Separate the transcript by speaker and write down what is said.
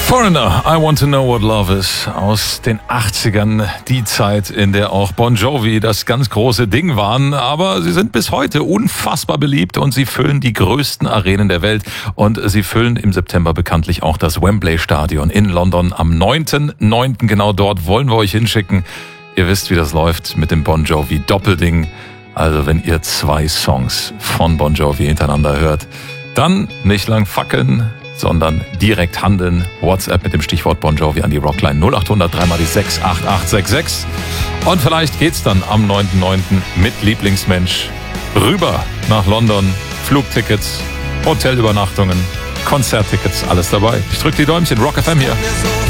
Speaker 1: Foreigner, I Want to Know What Love Is, aus den 80ern, die Zeit, in der auch Bon Jovi das ganz große Ding waren, aber sie sind bis heute unfassbar beliebt und sie füllen die größten Arenen der Welt und sie füllen im September bekanntlich auch das Wembley Stadion in London am 9.9. Genau dort wollen wir euch hinschicken. Ihr wisst, wie das läuft mit dem Bon Jovi Doppelding. Also wenn ihr 2 Songs von Bon Jovi hintereinander hört, dann nicht lang fackeln, sondern direkt handeln. WhatsApp mit dem Stichwort Bon Jovi an die Rockline 0800 3 mal die 68866. Und vielleicht geht's dann am 9.9. mit Lieblingsmensch rüber nach London. Flugtickets, Hotelübernachtungen, Konzerttickets, alles dabei. Ich drück die Däumchen. Rock FM hier.